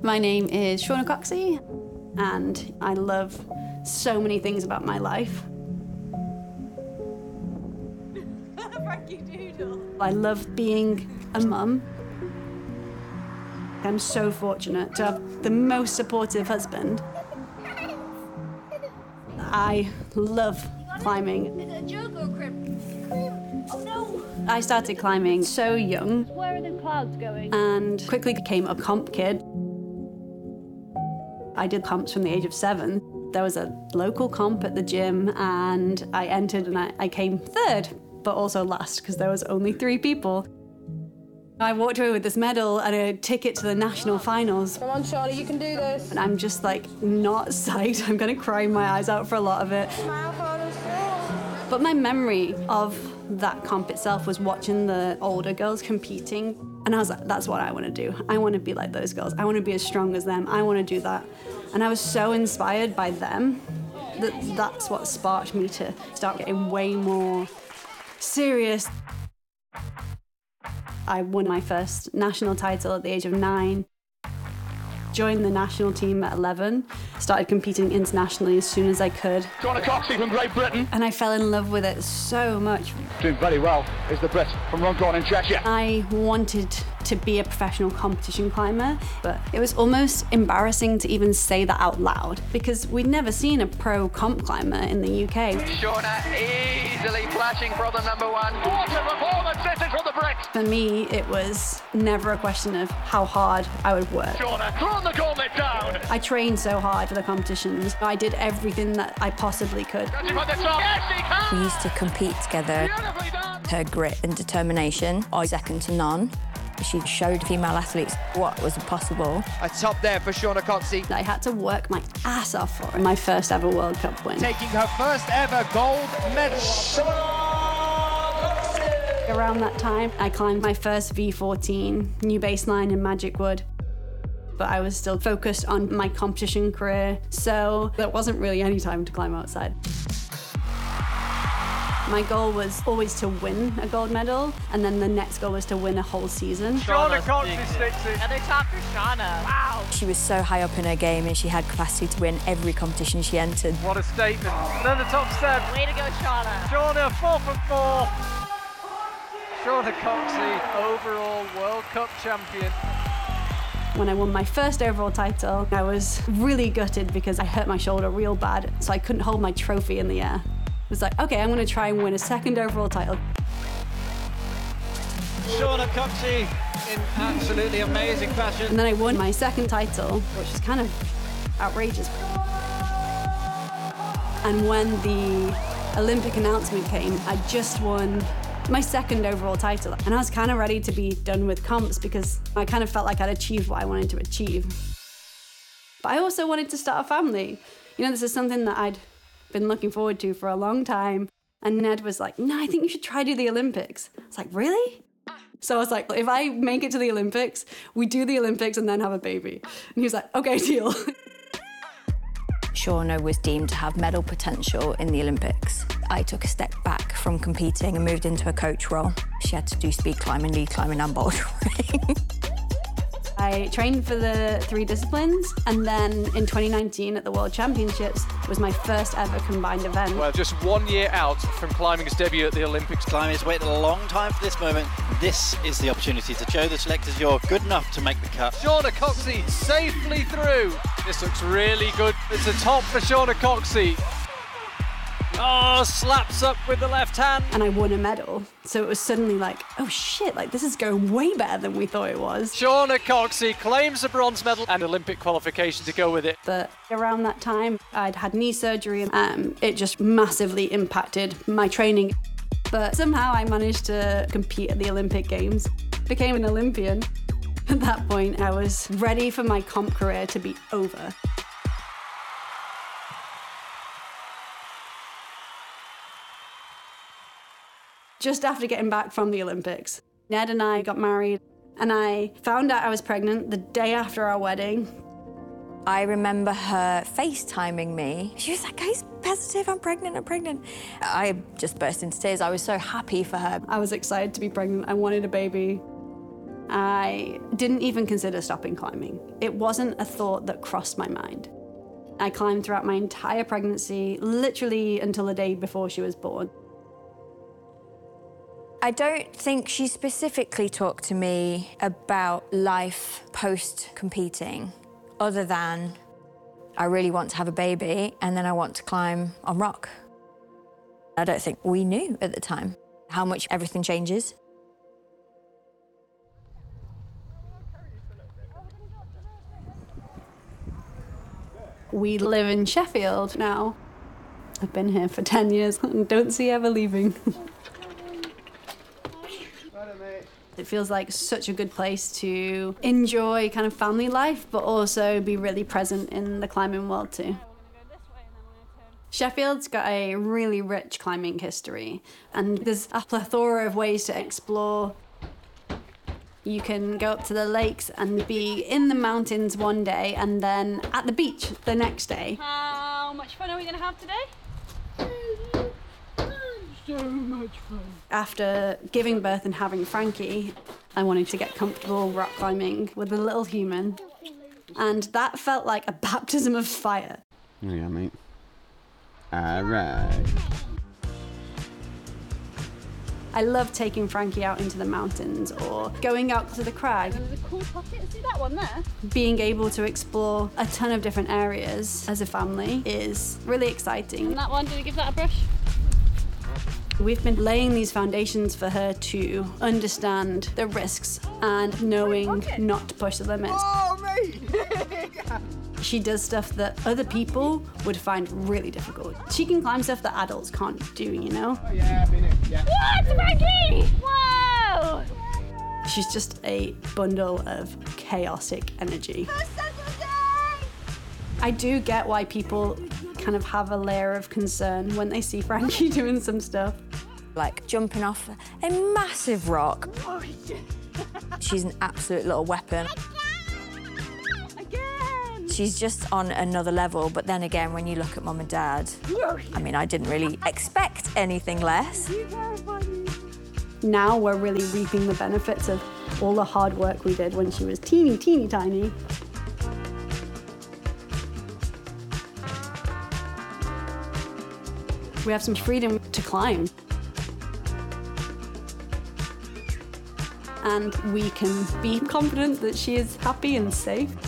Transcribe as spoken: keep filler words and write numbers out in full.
My name is Shauna Coxey, and I love so many things about my life. Frankie Doodle. I love being a mum. I'm so fortunate to have the most supportive husband. I love climbing. Is it a joke or a crib? Oh no! I started climbing so young Where are the clouds going? and quickly became a comp kid. I did comps from the age of seven. There was a local comp at the gym and I entered and I, I came third, but also last because there was only three people. I walked away with this medal and a ticket to the national finals. Come on, Charlie, you can do this. And I'm just like not psyched. I'm gonna cry my eyes out for a lot of it. Smile for us. But my memory of that comp itself was watching the older girls competing. And I was like, that's what I want to do. I want to be like those girls. I want to be as strong as them. I want to do that. And I was so inspired by them that that's what sparked me to start getting way more serious. I won my first national title at the age of nine. Joined the national team at eleven, started competing internationally as soon as I could. Shauna Coxey from Great Britain. And I fell in love with it so much. Doing very well is the Brit from Runcorn in Cheshire. I wanted to be a professional competition climber, but it was almost embarrassing to even say that out loud because we'd never seen a pro comp climber in the U K. Shauna easily flashing problem number one. What a performance this is from the Brit. For me, it was never a question of how hard I would work. Shauna throwing the gauntlet down. I trained so hard for the competitions. I did everything that I possibly could. Catching by the top. Yes, he can. We used to compete together. Beautifully done. Her grit and determination are second to none. She showed female athletes what was possible. A top there for Shauna Coxey. I had to work my ass off for my first ever World Cup win. Taking her first ever gold medal. Around that time, I climbed my first V fourteen, new baseline in Magic Wood. But I was still focused on my competition career, so there wasn't really any time to climb outside. My goal was always to win a gold medal, and then the next goal was to win a whole season. Shauna Coxey sticks it. Another top for Shauna. Wow. She was so high up in her game and she had capacity to win every competition she entered. What a statement. Another top step. Way to go, Shauna. Shauna, four from four. Shauna Coxey, overall World Cup champion. When I won my first overall title, I was really gutted because I hurt my shoulder real bad, so I couldn't hold my trophy in the air. It was like, okay, I'm gonna try and win a second overall title. Shauna Coxey in absolutely amazing fashion. And then I won my second title, which is kind of outrageous. And when the Olympic announcement came, I just won my second overall title. And I was kind of ready to be done with comps because I kind of felt like I'd achieved what I wanted to achieve. But I also wanted to start a family. You know, this is something that I'd been looking forward to for a long time. And Ned was like, no, I think you should try do the Olympics. I was like, really? So I was like, if I make it to the Olympics, we do the Olympics and then have a baby. And he was like, okay, deal. Shauna was deemed to have medal potential in the Olympics. I took a step back from competing and moved into a coach role. She had to do speed climbing, lead climbing and bouldering. I trained for the three disciplines, and then in twenty nineteen at the World Championships was my first ever combined event. Well, just one year out from climbing his debut at the Olympics. Climbing has waited a long time for this moment. This is the opportunity to show the selectors you're good enough to make the cut. Shauna Coxey safely through. This looks really good. It's a top for Shauna Coxey. Oh, slaps up with the left hand. And I won a medal. So it was suddenly like, oh shit, like this is going way better than we thought it was. Shauna Coxey claims a bronze medal and Olympic qualification to go with it. But around that time, I'd had knee surgery and um, it just massively impacted my training. But somehow I managed to compete at the Olympic Games, became an Olympian. At that point, I was ready for my comp career to be over. Just after getting back from the Olympics, Ned and I got married, and I found out I was pregnant the day after our wedding. I remember her FaceTiming me. She was like, "Guys, positive, I'm pregnant, I'm pregnant." I just burst into tears. I was so happy for her. I was excited to be pregnant. I wanted a baby. I didn't even consider stopping climbing. It wasn't a thought that crossed my mind. I climbed throughout my entire pregnancy, literally until the day before she was born. I don't think she specifically talked to me about life post-competing, other than I really want to have a baby and then I want to climb on rock. I don't think we knew at the time how much everything changes. We live in Sheffield now. I've been here for ten years and don't see ever leaving. It feels like such a good place to enjoy kind of family life, but also be really present in the climbing world too. Sheffield's got a really rich climbing history, and there's a plethora of ways to explore. You can go up to the lakes and be in the mountains one day and then at the beach the next day. How much fun are we going to have today? So much fun. After giving birth and having Frankie, I wanted to get comfortable rock climbing with a little human. And that felt like a baptism of fire. Oh yeah, mate. All right. I love taking Frankie out into the mountains or going out to the crag. There's a cool pocket. See that one there? Being able to explore a ton of different areas as a family is really exciting. And that one, did you give that a brush? We've been laying these foundations for her to understand the risks and knowing not to push the limits. Oh, mate! She does stuff that other people would find really difficult. She can climb stuff that adults can't do, you know? Oh, yeah, I've been in. Yeah. What, Frankie? Wow! She's just a bundle of chaotic energy. I do get why people kind of have a layer of concern when they see Frankie doing some stuff. Like jumping off a massive rock. Oh, yeah. She's an absolute little weapon. Again! She's just on another level, but then again, when you look at Mum and Dad, I mean, I didn't really expect anything less. Now we're really reaping the benefits of all the hard work we did when she was teeny, teeny tiny. We have some freedom to climb. And we can be confident that she is happy and safe.